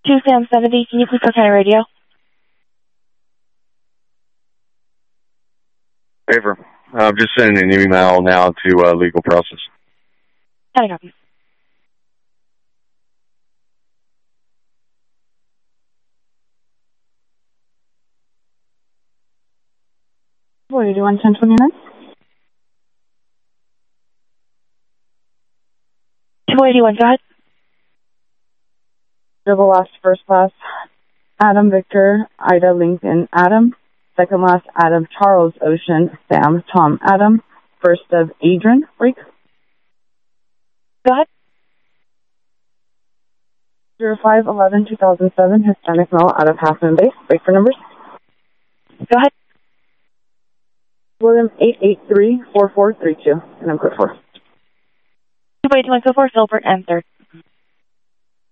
2 Sam 70, can you please go to radio? Favor. I'm just sending an email now to legal process. I copy. What, 81 1029? 281, go ahead. Double last first class, Adam Victor, Ida Lincoln Adam. Second last, Adam Charles Ocean, Sam Tom Adam. First of Adrian Freak. Go ahead. 05/11/2007, Hispanic male out of Half Moon Base. Wait for numbers. Go ahead. William 883-4432, and I'm code 4. 281, go for Silbert and third.